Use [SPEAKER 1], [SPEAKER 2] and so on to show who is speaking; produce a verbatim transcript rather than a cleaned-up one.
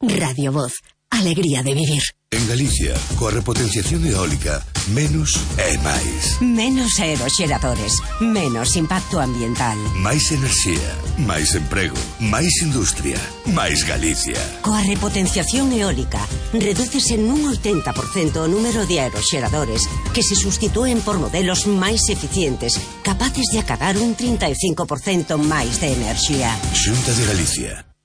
[SPEAKER 1] Radio Voz. Alegría de vivir.
[SPEAKER 2] En Galicia, coa repotenciación eólica, menos é máis.
[SPEAKER 3] Menos aeroxeradores, menos impacto ambiental.
[SPEAKER 2] Máis enerxía, máis emprego, máis industria, máis Galicia.
[SPEAKER 3] Coa repotenciación eólica, redúcese nun oitenta por cento o número de aeroxeradores que se sustitúen por modelos máis eficientes, capaces de acadar un trinta e cinco por cento máis de enerxía.
[SPEAKER 2] Xunta de Galicia.